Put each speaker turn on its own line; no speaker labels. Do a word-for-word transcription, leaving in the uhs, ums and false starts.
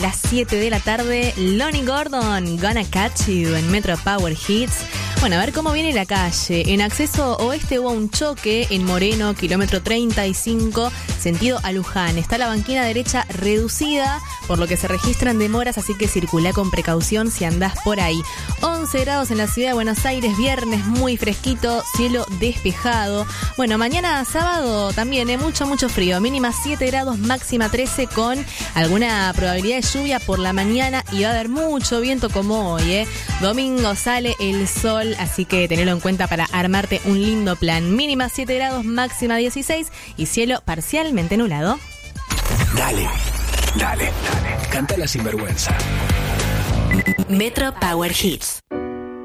Las siete de la tarde, Lonnie Gordon, Gonna Catch You en Metro Power Hits. Bueno, a ver cómo viene la calle. En acceso oeste hubo un choque en Moreno, kilómetro treinta y cinco, sentido a Luján. Está la banquina derecha reducida, por lo que se registran demoras, así que circulá con precaución si andás por ahí. once grados en la ciudad de Buenos Aires, viernes muy fresquito, cielo despejado. Bueno, mañana sábado también, ¿eh? mucho, mucho frío. Mínima siete grados, máxima trece, con alguna probabilidad de lluvia por la mañana y va a haber mucho viento como hoy, ¿eh? Domingo sale el sol, así que tenelo en cuenta para armarte un lindo plan. Mínima siete grados, máxima dieciséis y cielo parcialmente nublado.
Dale, dale, dale. Canta la sinvergüenza.
Metro Power Hits.